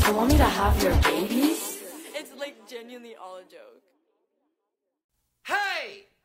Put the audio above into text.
You want me to have your babies? It's like genuinely all a joke. Hey!